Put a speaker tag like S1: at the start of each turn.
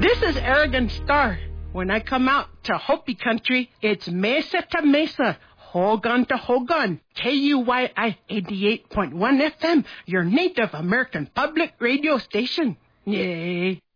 S1: This is Arrogant Star. When I come out to Hopi country, it's mesa to mesa, Hogan to Hogan, KUYI 88.1 FM, your Native American public radio station. Yay.